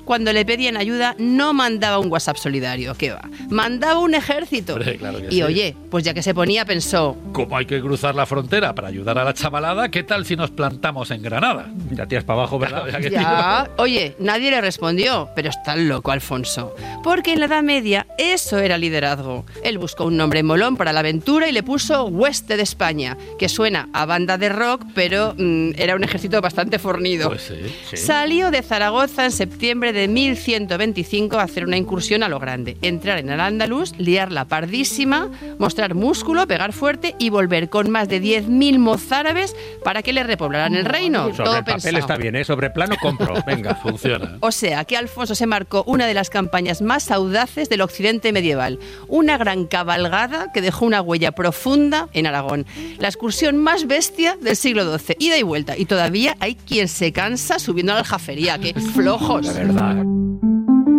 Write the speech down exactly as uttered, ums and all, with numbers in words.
cuando le pedían ayuda, no mandaba un WhatsApp solidario, ¿qué va? Mandaba un ejército. Hombre, claro que y sí. oye, pues ya que se ponía, pensó... Como hay que cruzar la frontera para ayudar a la chavalada, ¿qué tal si nos plantamos en Granada? Ya tiras para abajo, ¿verdad? Claro, ya que Ya, oye, nadie le respondió, pero está loco Alfonso, porque en la Edad Media eso era liderazgo. Él buscó un nombre molón para la aventura y le puso Hueste de España, que suena a banda de rock, pero mmm, era un ejército bastante fornido. Pues sí, sí. Salió de Zaragoza en septiembre de mil ciento veinticinco a hacer una incursión a lo grande, entrar en Al-Ándalus, liarla pardísima, mostrar músculo, pegar fuerte y volver con más de diez mil mozárabes para que le repoblaran el reino. Sobre Todo el papel pensado. está bien, ¿eh? Sobre plano compro. Venga. Funciona. O sea, que Alfonso se marcó una de las campañas más audaces del occidente medieval. Una gran cabalgada que dejó una huella profunda en Aragón. La excursión más bestia del siglo doce. Ida y vuelta. Y todavía hay quien se cansa subiendo a la aljafería. ¡Qué flojos! De verdad.